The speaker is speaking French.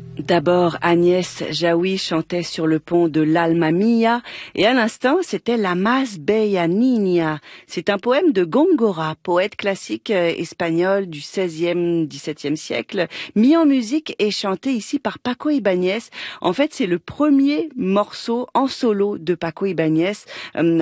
D'abord, Agnès Jaoui chantait sur le pont de l'Alma Mia et à l'instant, c'était La Más Bella Niña. C'est un poème de Góngora, poète classique espagnol du XVIe, XVIIe siècle, mis en musique et chanté ici par Paco Ibáñez. En fait, c'est le premier morceau en solo de Paco Ibáñez.